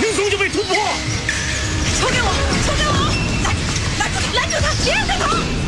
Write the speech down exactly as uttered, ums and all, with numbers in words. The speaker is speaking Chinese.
松就被突破。 球给我，球给我！拦住，拦住他，别让他跑！